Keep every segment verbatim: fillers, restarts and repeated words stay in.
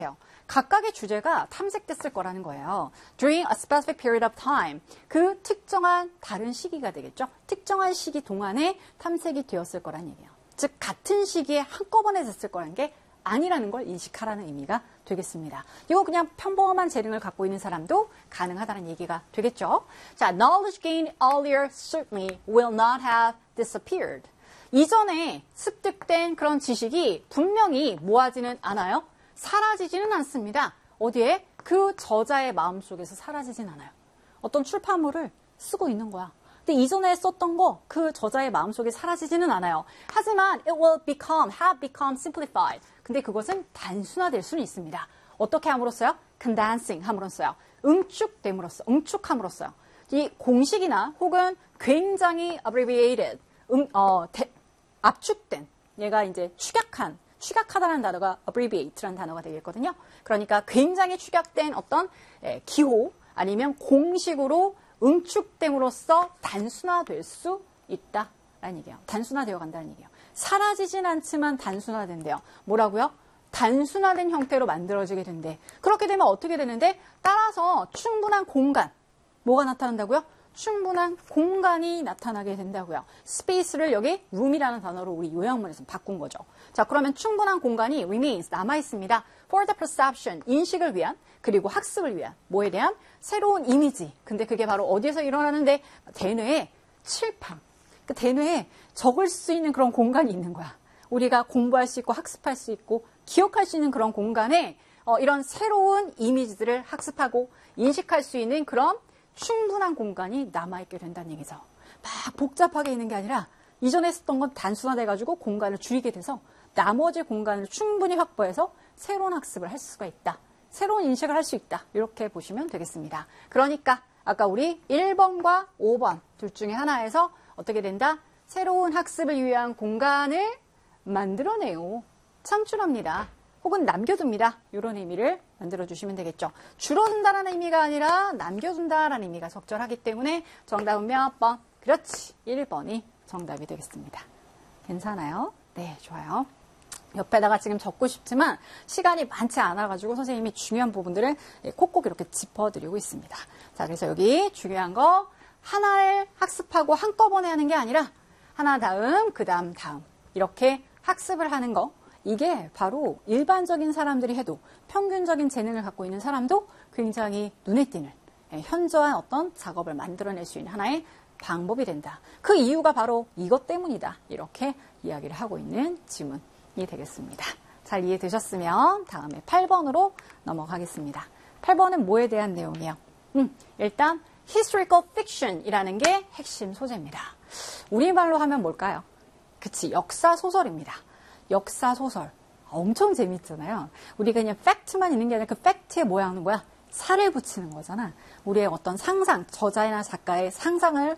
각각의 주제가 탐색됐을 거라는 거예요. During a specific period of time. 그 특정한 다른 시기가 되겠죠. 특정한 시기 동안에 탐색이 되었을 거란 얘기예요. 즉 같은 시기에 한꺼번에 됐을 거라는 게 아니라는 걸 인식하라는 의미가 되겠습니다. 이거 그냥 평범한 재능을 갖고 있는 사람도 가능하다는 얘기가 되겠죠. 자, knowledge gained earlier certainly will not have disappeared. 이전에 습득된 그런 지식이 분명히 모아지는 않아요. 사라지지는 않습니다. 어디에? 그 저자의 마음속에서 사라지진 않아요. 어떤 출판물을 쓰고 있는 거야. 근데 이전에 썼던 거 그 저자의 마음속에 사라지지는 않아요. 하지만 it will become, have become simplified. 근데 그것은 단순화될 수는 있습니다. 어떻게 함으로써요? condensing 함으로써요. 응축됨으로써, 응축함으로써요. 이 공식이나 혹은 굉장히 abbreviated, 응, 어, 대, 압축된, 얘가 이제 축약한, 축약하다는 단어가 abbreviate라는 단어가 되겠거든요. 그러니까 굉장히 축약된 어떤 예, 기호 아니면 공식으로 응축됨으로써 단순화될 수 있다라는 얘기예요. 단순화되어 간다는 얘기예요. 사라지진 않지만 단순화된대요. 뭐라고요? 단순화된 형태로 만들어지게 된대. 그렇게 되면 어떻게 되는데? 따라서 충분한 공간. 뭐가 나타난다고요? 충분한 공간이 나타나게 된다고요. 스페이스를 여기 room이라는 단어로 우리 요약문에서 바꾼 거죠. 자, 그러면 충분한 공간이 remains, 남아있습니다. for the perception, 인식을 위한, 그리고 학습을 위한, 뭐에 대한? 새로운 이미지. 근데 그게 바로 어디에서 일어나는데? 대뇌의 칠판. 그 대뇌에 적을 수 있는 그런 공간이 있는 거야. 우리가 공부할 수 있고 학습할 수 있고 기억할 수 있는 그런 공간에 어, 이런 새로운 이미지들을 학습하고 인식할 수 있는 그런 충분한 공간이 남아있게 된다는 얘기죠. 막 복잡하게 있는 게 아니라 이전에 썼던 건 단순화돼가지고 공간을 줄이게 돼서 나머지 공간을 충분히 확보해서 새로운 학습을 할 수가 있다. 새로운 인식을 할 수 있다. 이렇게 보시면 되겠습니다. 그러니까 아까 우리 일 번과 오 번 둘 중에 하나에서 어떻게 된다? 새로운 학습을 위한 공간을 만들어내요. 창출합니다. 혹은 남겨둡니다. 이런 의미를 만들어주시면 되겠죠. 줄어든다라는 의미가 아니라 남겨둔다라는 의미가 적절하기 때문에 정답은 몇 번? 그렇지. 일 번이 정답이 되겠습니다. 괜찮아요? 네, 좋아요. 옆에다가 지금 적고 싶지만 시간이 많지 않아가지고 선생님이 중요한 부분들을 콕콕 이렇게 짚어드리고 있습니다. 자, 그래서 여기 중요한 거 하나를 학습하고 한꺼번에 하는 게 아니라 하나 다음, 그 다음, 다음 이렇게 학습을 하는 거 이게 바로 일반적인 사람들이 해도 평균적인 재능을 갖고 있는 사람도 굉장히 눈에 띄는 현저한 어떤 작업을 만들어낼 수 있는 하나의 방법이 된다. 그 이유가 바로 이것 때문이다. 이렇게 이야기를 하고 있는 지문이 되겠습니다. 잘 이해되셨으면 다음에 팔 번으로 넘어가겠습니다. 팔 번은 뭐에 대한 내용이에요? 음, 일단 historical fiction이라는 게 핵심 소재입니다. 우리말로 하면 뭘까요? 그치, 역사 소설입니다. 역사 소설. 엄청 재밌잖아요. 우리가 그냥 팩트만 있는 게 아니라 그 팩트에 뭐야 하는 거야? 살을 붙이는 거잖아. 우리의 어떤 상상, 저자나 작가의 상상을,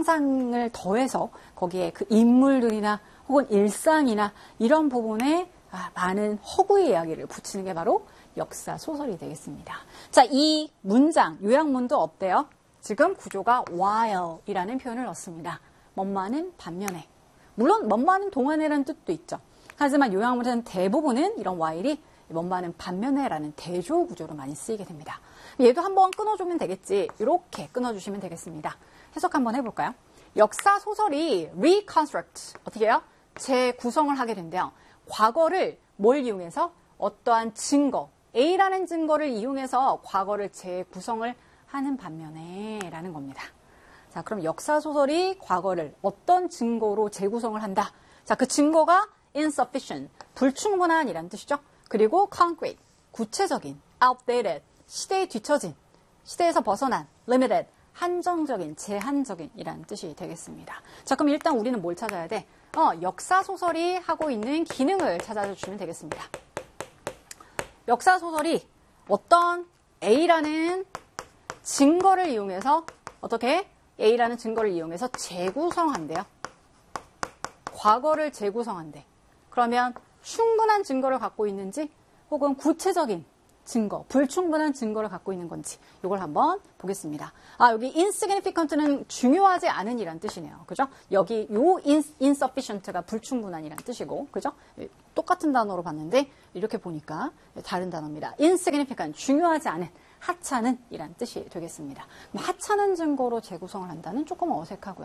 상상을 더해서 거기에 그 인물들이나 혹은 일상이나 이런 부분에 많은 허구의 이야기를 붙이는 게 바로 역사 소설이 되겠습니다. 자, 이 문장, 요약문도 어때요? 지금 구조가 while이라는 표현을 넣습니다. 뭔가는 반면에. 물론 뭔가는 동안에라는 뜻도 있죠. 하지만 요약문에는 대부분은 이런 while이 뭔가는 반면에라는 대조 구조로 많이 쓰이게 됩니다. 얘도 한번 끊어주면 되겠지. 이렇게 끊어주시면 되겠습니다. 해석 한번 해볼까요? 역사 소설이 reconstruct, 어떻게 해요? 재구성을 하게 된대요. 과거를 뭘 이용해서? 어떠한 증거, A라는 증거를 이용해서 과거를 재구성을 하는 반면에 라는 겁니다. 자, 그럼 역사 소설이 과거를 어떤 증거로 재구성을 한다? 자, 그 증거가 insufficient, 불충분한 이란 뜻이죠. 그리고 concrete, 구체적인, outdated, 시대에 뒤처진, 시대에서 벗어난, limited, 한정적인, 제한적인 이라는 뜻이 되겠습니다. 자, 그럼 일단 우리는 뭘 찾아야 돼? 어, 역사 소설이 하고 있는 기능을 찾아주시면 되겠습니다. 역사 소설이 어떤 A라는 증거를 이용해서 어떻게? A라는 증거를 이용해서 재구성한대요. 과거를 재구성한대. 그러면 충분한 증거를 갖고 있는지 혹은 구체적인 증거, 불충분한 증거를 갖고 있는 건지 이걸 한번 보겠습니다. 아, 여기 insignificant는 중요하지 않은이란 뜻이네요. 그죠? 여기 요 insufficient가 불충분한이란 뜻이고, 그죠? 똑같은 단어로 봤는데 이렇게 보니까 다른 단어입니다. insignificant, 중요하지 않은, 하찮은 이란 뜻이 되겠습니다. 하찮은 증거로 재구성을 한다는 조금 어색하고요.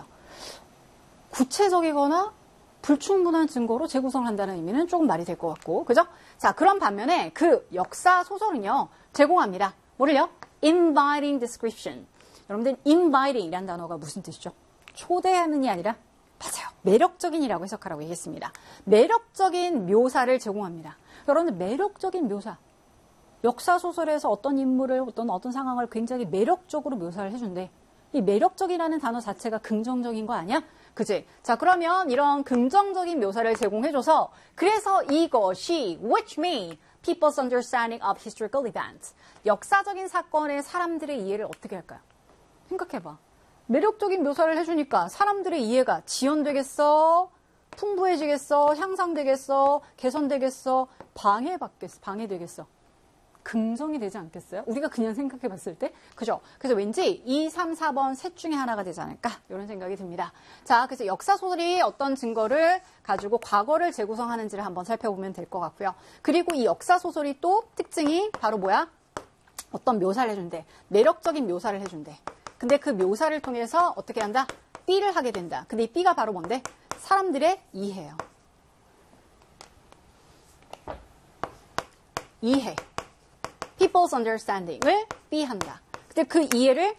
구체적이거나 불충분한 증거로 재구성을 한다는 의미는 조금 말이 될 것 같고, 그죠? 자, 그런 반면에 그 역사 소설은요, 제공합니다. 뭐를요? inviting description. 여러분들, inviting이라는 단어가 무슨 뜻이죠? 초대하는이 아니라, 맞아요. 매력적인이라고 해석하라고 얘기했습니다. 매력적인 묘사를 제공합니다. 여러분들, 매력적인 묘사. 역사 소설에서 어떤 인물을, 어떤, 어떤 상황을 굉장히 매력적으로 묘사를 해준대. 이 매력적이라는 단어 자체가 긍정적인 거 아니야? 그치? 자, 그러면 이런 긍정적인 묘사를 제공해줘서 그래서 이것이 which made people's understanding of historical events. 역사적인 사건의 사람들의 이해를 어떻게 할까요? 생각해봐. 매력적인 묘사를 해주니까 사람들의 이해가 지연되겠어? 풍부해지겠어? 향상되겠어? 개선되겠어? 방해받겠어? 방해되겠어? 긍정이 되지 않겠어요? 우리가 그냥 생각해 봤을 때. 그죠? 그래서 왠지 이, 삼, 사 번 셋 중에 하나가 되지 않을까? 이런 생각이 듭니다. 자, 그래서 역사소설이 어떤 증거를 가지고 과거를 재구성하는지를 한번 살펴보면 될 것 같고요. 그리고 이 역사소설이 또 특징이 바로 뭐야? 어떤 묘사를 해준대. 매력적인 묘사를 해준대. 근데 그 묘사를 통해서 어떻게 한다? B를 하게 된다. 근데 이 B가 바로 뭔데? 사람들의 이해예요. 이해. people's understanding을 B한다. 근데 그 이해를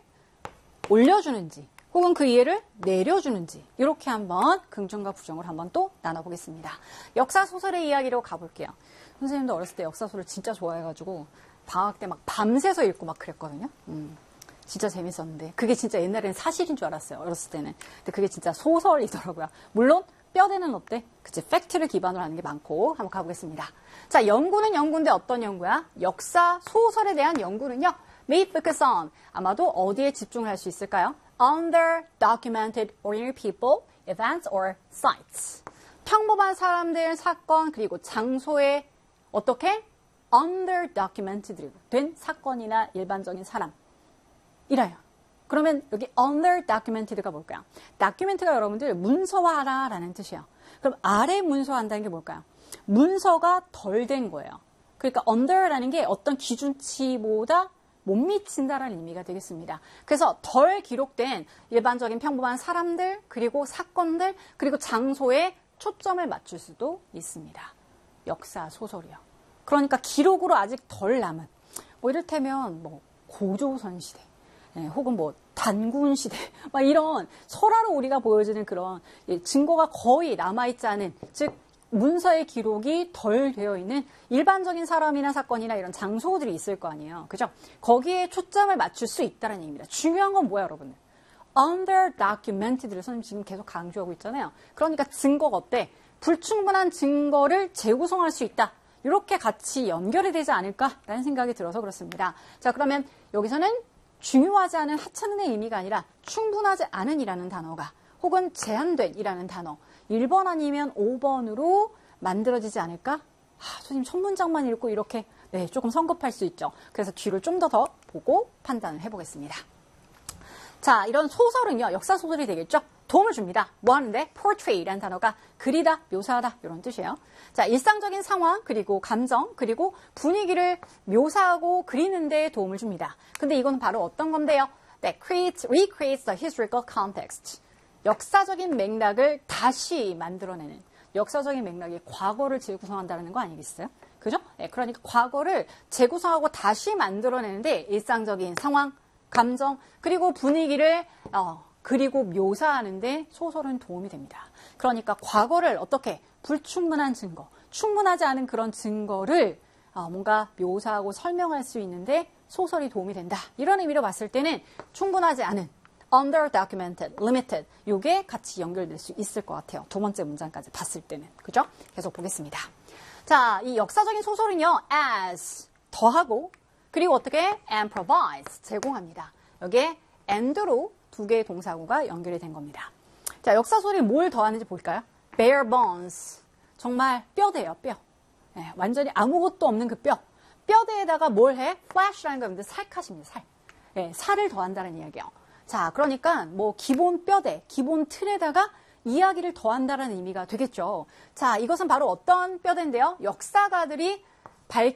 올려주는지 혹은 그 이해를 내려주는지 이렇게 한번 긍정과 부정을 한번 또 나눠보겠습니다. 역사소설의 이야기로 가볼게요. 선생님도 어렸을 때 역사소설 진짜 좋아해가지고 방학 때 막 밤새서 읽고 막 그랬거든요. 음, 진짜 재밌었는데 그게 진짜 옛날에는 사실인 줄 알았어요. 어렸을 때는. 근데 그게 진짜 소설이더라고요. 물론 뼈대는 어때? 그치, 팩트를 기반으로 하는 게 많고 한번 가보겠습니다. 자, 연구는 연구인데 어떤 연구야? 역사, 소설에 대한 연구는요. may focus on. 아마도 어디에 집중을 할 수 있을까요? under documented ordinary people, events or sites. 평범한 사람들, 사건, 그리고 장소에 어떻게? under documented 된 사건이나 일반적인 사람. 이래요. 그러면 여기 under documented가 뭘까요? document가 여러분들 문서화하다라는 뜻이에요. 그럼 아래 문서한다는 게 뭘까요? 문서가 덜 된 거예요. 그러니까 under라는 게 어떤 기준치보다 못 미친다라는 의미가 되겠습니다. 그래서 덜 기록된 일반적인 평범한 사람들, 그리고 사건들, 그리고 장소에 초점을 맞출 수도 있습니다. 역사 소설이요. 그러니까 기록으로 아직 덜 남은, 뭐 이를테면 뭐 고조선 시대, 네, 혹은 뭐 단군 시대, 막 이런 설화로 우리가 보여지는 그런 증거가 거의 남아있지 않은, 즉 문서의 기록이 덜 되어 있는 일반적인 사람이나 사건이나 이런 장소들이 있을 거 아니에요. 그죠? 거기에 초점을 맞출 수 있다는 얘기입니다. 중요한 건 뭐야, 여러분들? under documented를 선생님 지금 계속 강조하고 있잖아요. 그러니까 증거가 어때? 불충분한 증거를 재구성할 수 있다. 이렇게 같이 연결이 되지 않을까라는 생각이 들어서 그렇습니다. 자, 그러면 여기서는 중요하지 않은 하찮은의 의미가 아니라 충분하지 않은이라는 단어가 혹은 제한된이라는 단어 일 번 아니면 오 번으로 만들어지지 않을까? 아, 선생님 첫 문장만 읽고 이렇게 네, 조금 성급할 수 있죠. 그래서 뒤를 좀 더 더 보고 판단을 해보겠습니다. 자, 이런 소설은요. 역사소설이 되겠죠? 도움을 줍니다. 뭐 하는데? portray라는 단어가 그리다, 묘사하다 이런 뜻이에요. 자, 일상적인 상황, 그리고 감정, 그리고 분위기를 묘사하고 그리는 데 도움을 줍니다. 근데 이건 바로 어떤 건데요? That creates, recreates the historical context. 역사적인 맥락을 다시 만들어내는, 역사적인 맥락이 과거를 재구성한다는 거 아니겠어요? 그죠? 네, 그러니까 과거를 재구성하고 다시 만들어내는데 일상적인 상황, 감정, 그리고 분위기를 어, 그리고 묘사하는데 소설은 도움이 됩니다. 그러니까 과거를 어떻게 불충분한 증거, 충분하지 않은 그런 증거를 어, 뭔가 묘사하고 설명할 수 있는데 소설이 도움이 된다. 이런 의미로 봤을 때는 충분하지 않은 under documented, limited 이게 같이 연결될 수 있을 것 같아요. 두 번째 문장까지 봤을 때는. 그죠? 계속 보겠습니다. 자, 이 역사적인 소설은요. as 더하고 그리고 어떻게 and provides 제공합니다. 여기에 and로 두 개의 동사구가 연결이 된 겁니다. 자, 역사소설이 뭘 더하는지 볼까요? bare bones 정말 뼈대요, 뼈. 네, 완전히 아무것도 없는 그 뼈. 뼈대에다가 뭘 해? flash라는 겁니다. 살갗입니다. 살. 예, 살을 더한다는 이야기예요. 자, 그러니까 뭐 기본 뼈대, 기본 틀에다가 이야기를 더한다는 의미가 되겠죠. 자, 이것은 바로 어떤 뼈대인데요? 역사가들이